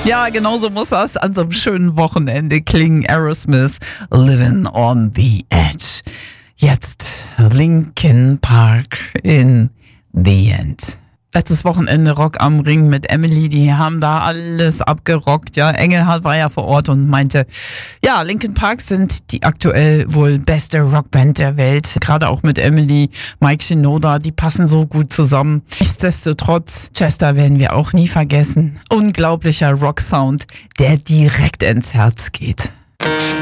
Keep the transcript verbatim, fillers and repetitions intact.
Ja, genauso muss das an so einem schönen Wochenende klingen. Aerosmith, Living on the Edge. Jetzt Linkin Park in the End. Letztes Wochenende Rock am Ring mit Emily, die haben da alles abgerockt. Ja, Engelhardt war ja vor Ort und meinte, ja, Linkin Park sind die aktuell wohl beste Rockband der Welt. Gerade auch mit Emily, Mike Shinoda, die passen so gut zusammen. Nichtsdestotrotz, Chester werden wir auch nie vergessen. Unglaublicher Rocksound, der direkt ins Herz geht.